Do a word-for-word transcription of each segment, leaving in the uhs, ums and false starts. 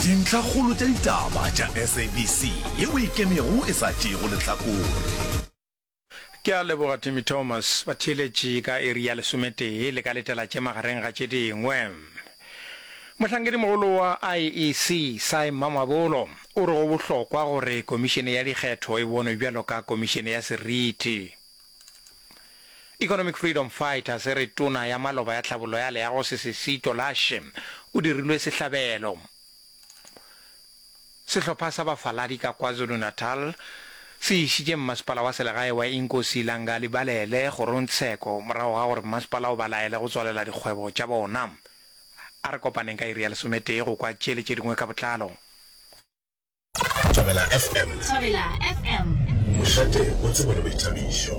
dintlha kgolo tša ditaba tša S A B C yeo e kemego e sa tšego lehlakore. Ke a leboga Timmy Thomas ba theletše ka area lesometee le ka letela tše magareng ga tše dingwe. Mohlankedi mogolo wa I E C Simon Mamabolo o re go bohlokwa gore komišene ya dikgetho e bonwe bjalo ka komišene ya seriti. Economic Freedom Fighters re tona ya maloba ya tlhabolo ya leago se se sito lashe o dirilwe sehlabelo. Sehlopha sa bafaladi ka KwaZulu Natal se išitše mmasepala wa selegae wa Inkosi Langali Balele go rontsheko morago ga gore mmasepala o balaele go tswalela dikgwebo tša bona. A re kopaneng ka iri ya lesometee go kwa tšele tše dingwe ka botlalo. Thobela F M. Thobela F M. Mošate o tsebo le boithabišo.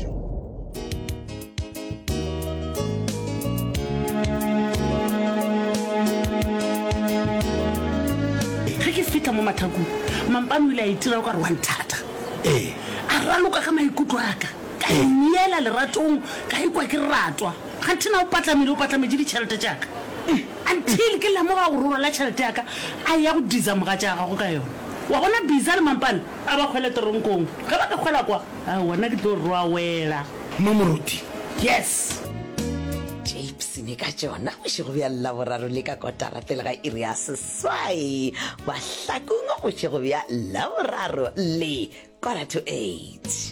Ge ke fitla mo mathakong mampane o ile a itira ka re wa nthata Eh, a raloka ka maikutlo aka ka ineela leratong ka ikwa ke ratwa ga nthena o patlamile o patlametše ditšhelete tšaka until ke lemoga go rora la tšhelete yaka a ya go disa moga tša gago ka yona wa bona bisa le mampane a ba kgwele toronkong ge ba ka kgwela kwa a wona ke tlo roa wela Mamoruti. yes Japes ne ka tsona go se go bja laboraro le ka kotara pele ga iri ya seswai wa hlakong go se go bja laboraro le quarter to eight.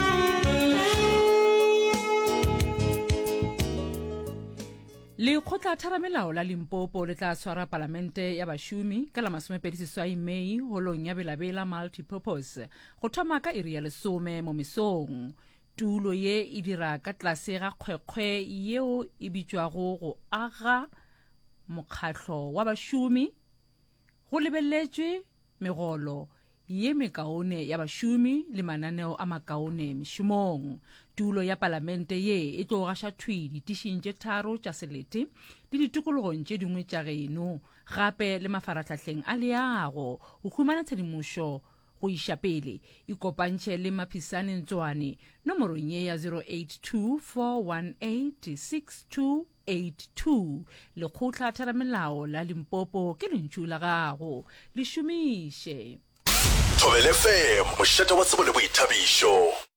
Le khotla tharamelao la Limpopo le tla swara parlamente ya bašomi ka la masomepedi seswai Mei holong ya belabela multipurpose go thoma ka iri ya lesome mo mesong. Tulo ye e dira ka tlase ga kgwekgwe yeo e bitšwago go aga mokgatlo wa bašomi go lebelletšwe megolo ye mekaone ya bašomi le mananeo a makaone mešomong. Tulo ya parlamente ye e tlo gaša thwii ditišing tše tharo tša selete le ditokologong tše dingwe tša geno gape le mafaratlhatlheng a leago go humana tshedimošo go iša pele e kopantše le maphisaneng tswane nomorong ye ya zero eight two four one eight six two eight two. Lekgotla tharamelao la Limpopo ke lentšu la gago le šomiše. Thobela F M, mošate wa tsebo le boithabišo.